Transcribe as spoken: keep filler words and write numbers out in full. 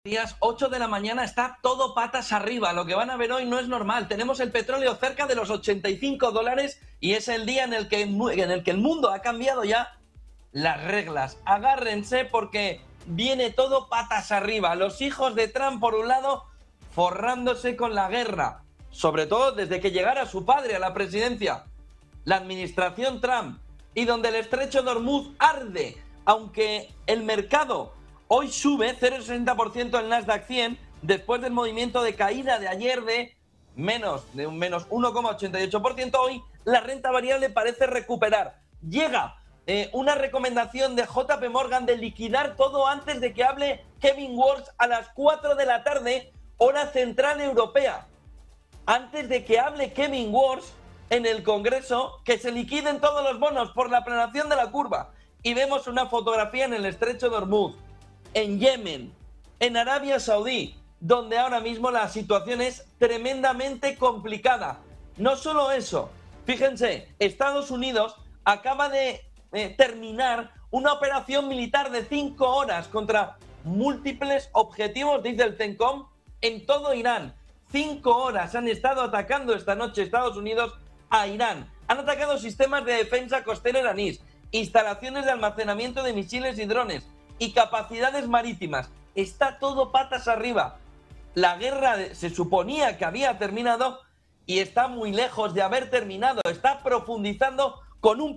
Días, ocho de la mañana, está todo patas arriba. Lo que van a ver hoy no es normal. Tenemos el petróleo cerca de los ochenta y cinco dólares y es el día en el que, en el, que el mundo ha cambiado ya las reglas. Agárrense porque viene todo patas arriba. Los hijos de Trump, por un lado, forrándose con la guerra, sobre todo desde que llegara su padre a la presidencia. La administración Trump, y donde el estrecho de Hormuz arde, aunque el mercado hoy sube cero coma sesenta por ciento el Nasdaq cien después del movimiento de caída de ayer de menos de un menos uno coma ochenta y ocho por ciento. Hoy la renta variable parece recuperar. Llega eh, una recomendación de J P Morgan de liquidar todo antes de que hable Kevin Walsh a las cuatro de la tarde, hora central europea. Antes de que hable Kevin Walsh en el Congreso, que se liquiden todos los bonos por la aplanación de la curva. Y vemos una fotografía en el estrecho de Hormuz, en Yemen, en Arabia Saudí, donde ahora mismo la situación es tremendamente complicada. No solo eso, fíjense, Estados Unidos acaba de eh, terminar una operación militar de cinco horas contra múltiples objetivos, dice el CENTCOM, en todo Irán. Cinco horas han estado atacando esta noche Estados Unidos a Irán. Han atacado sistemas de defensa costera iraníes, instalaciones de almacenamiento de misiles y drones y capacidades marítimas. Está todo patas arriba. La guerra se suponía que había terminado y está muy lejos de haber terminado. Está profundizando con un